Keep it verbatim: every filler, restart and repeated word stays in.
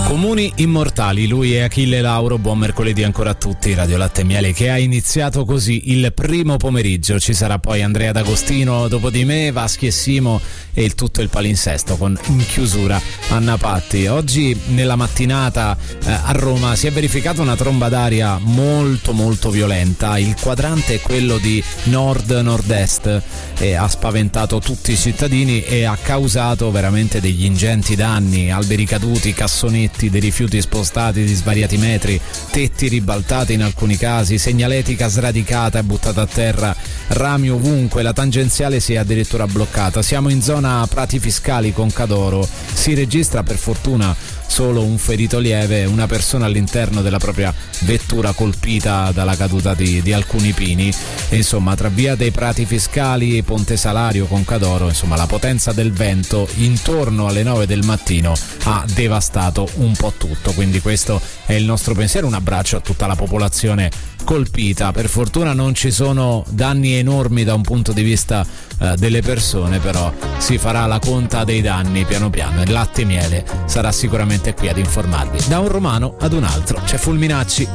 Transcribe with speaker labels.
Speaker 1: Comuni immortali, lui è Achille Lauro. Buon mercoledì ancora a tutti. Radio Latte e Miele che ha iniziato così il primo pomeriggio. Ci sarà poi Andrea D'Agostino dopo di me, Vaschi e Simo e il tutto il palinsesto con in chiusura Anna Patti. Oggi nella mattinata eh, a Roma si è verificata una tromba d'aria molto molto violenta. Il quadrante è quello di nord-nord-est e ha spaventato tutti i cittadini e ha causato veramente degli ingenti danni, alberi caduti, cassonetti, dei rifiuti spostati di svariati metri, tetti ribaltati in alcuni casi, segnaletica sradicata e buttata a terra, rami ovunque, la tangenziale si è addirittura bloccata. Siamo in zona Prati Fiscali con Cadoro, si registra per fortuna solo un ferito lieve, una persona all'interno della propria vettura colpita dalla caduta di, di alcuni pini. E insomma, tra via dei Prati Fiscali e Ponte Salario con Cadoro, insomma, la potenza del vento intorno alle nove del mattino ha devastato un po' tutto. Quindi questo è il nostro pensiero, un abbraccio a tutta la popolazione colpita. Per fortuna non ci sono danni enormi da un punto di vista eh, delle persone, però si farà la conta dei danni piano piano e Latte e Miele sarà sicuramente qui ad informarvi. Da un romano ad un altro c'è Fulminacci.